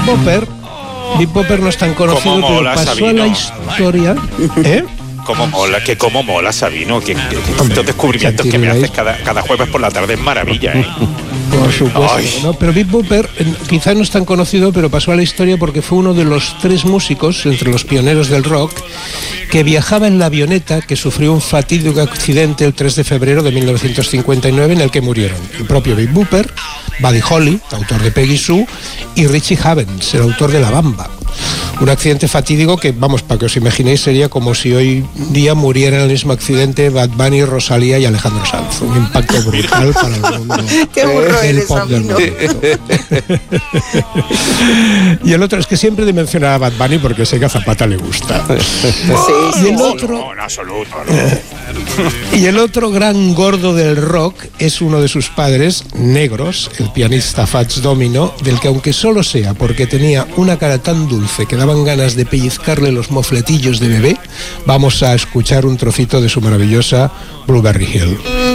Big Bopper no es tan conocido, pero pasó Sabino a la historia. Cómo mola, Sabino, que estos descubrimientos que me haces cada jueves por la tarde es maravilla, ¿eh? Por supuesto, ¿no? Pero Big Bopper quizás no es tan conocido, pero pasó a la historia porque fue uno de los 3 músicos, entre los pioneros del rock, que viajaba en la avioneta que sufrió un fatídico accidente el 3 de febrero de 1959 en el que murieron el propio Big Bopper, Buddy Holly, autor de Peggy Sue, y Richie Havens, el autor de La Bamba. Un accidente fatídico que, vamos, para que os imaginéis, sería como si hoy día murieran en el mismo accidente Bad Bunny, Rosalía y Alejandro Sanz. Un impacto brutal para el mundo. Qué burro eres, Sabino. Y el otro es que siempre mencionar a Bad Bunny porque sé que a Zapata le gusta. Sí, y el otro, no, en absoluto, no. Y el otro gran gordo del rock es uno de sus padres, negros, el pianista Fats Domino, del que aunque solo sea porque tenía una cara tan dulce que daban ganas de pellizcarle los mofletillos de bebé, vamos a escuchar un trocito de su maravillosa Blueberry Hill.